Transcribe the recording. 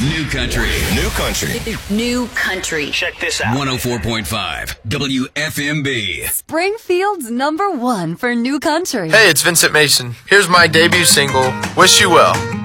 New country. New country. New country. Check this out. 104.5 WFMB. Springfield's #1 for new country. Hey, it's Vincent Mason. Here's my debut single, Wish You Well.